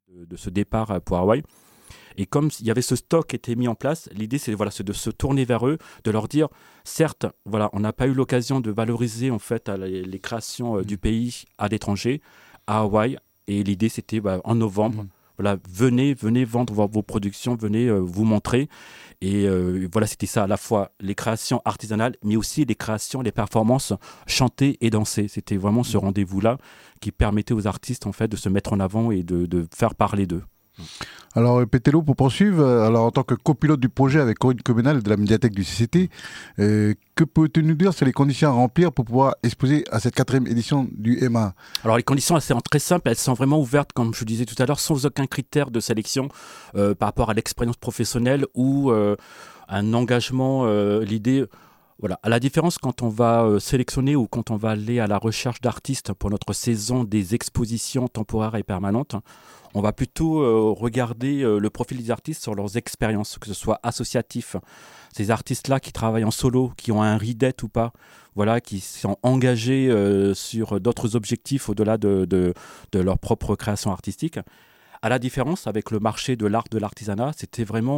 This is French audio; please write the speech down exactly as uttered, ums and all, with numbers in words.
de, de ce départ pour Hawaï. Et comme il y avait ce stock qui était mis en place, l'idée c'est, voilà, c'est de se tourner vers eux, de leur dire, certes, voilà, on n'a pas eu l'occasion de valoriser en fait les, les créations euh, du pays à l'étranger, à Hawaï. Et l'idée c'était bah, en novembre, mmh. voilà, venez, venez vendre vos, vos productions, venez euh, vous montrer. Et euh, voilà, c'était ça à la fois les créations artisanales, mais aussi les créations, les performances chantées et dansées. C'était vraiment ce rendez-vous-là qui permettait aux artistes en fait de se mettre en avant et de, de faire parler d'eux. Alors Petelo, pour poursuivre, alors en tant que copilote du projet avec Corinne Comenal de la médiathèque du C C T, euh, que peux-tu nous dire sur les conditions à remplir pour pouvoir exposer à cette quatrième édition du M A? Alors les conditions elles sont très simples, elles sont vraiment ouvertes, comme je disais tout à l'heure, sans aucun critère de sélection euh, par rapport à l'expérience professionnelle ou euh, un engagement. Euh, l'idée, voilà, à la différence quand on va euh, sélectionner ou quand on va aller à la recherche d'artistes pour notre saison des expositions temporaires et permanentes, on va plutôt euh, regarder euh, le profil des artistes sur leurs expériences, que ce soit associatif, ces artistes-là qui travaillent en solo, qui ont un ridette ou pas, voilà, qui sont engagés euh, sur d'autres objectifs au-delà de, de, de leur propre création artistique. À la différence avec le marché de l'art, de l'artisanat, c'était vraiment